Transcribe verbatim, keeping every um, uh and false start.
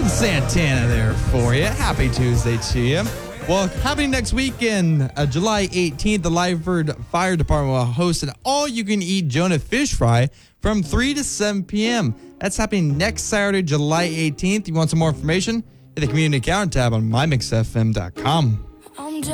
Santana there for you. Happy Tuesday to you. Well, happening next weekend, uh, July eighteenth, the Lyford Fire Department will host an all-you-can-eat Jonah fish fry from three to seven p.m. That's happening next Saturday, July eighteenth. You want some more information? Hit the Community Calendar tab on my mix f m dot com.